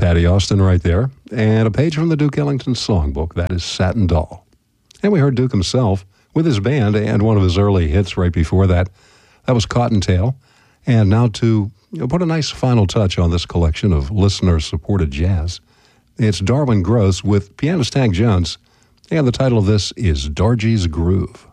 Patty Austin right there. And a page from the Duke Ellington songbook, that is Satin Doll. And we heard Duke himself with his band, and one of his early hits right before that, that was Cottontail. And now to put a nice final touch on this collection of listener-supported jazz, it's Darwin Gross with pianist Hank Jones, and the title of this is Dargy's Groove.